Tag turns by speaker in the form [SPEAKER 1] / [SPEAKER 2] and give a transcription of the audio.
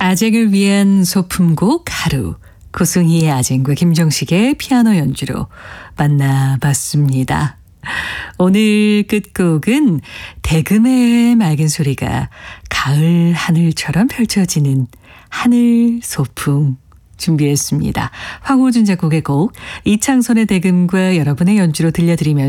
[SPEAKER 1] 아쟁을 위한 소품곡 하루, 고승희의 아쟁과 김정식의 피아노 연주로 만나봤습니다. 오늘 끝곡은 대금의 맑은 소리가 가을 하늘처럼 펼쳐지는 하늘 소풍 준비했습니다. 황호준 작곡의 곡 이창선의 대금과 여러분의 연주로 들려드리면서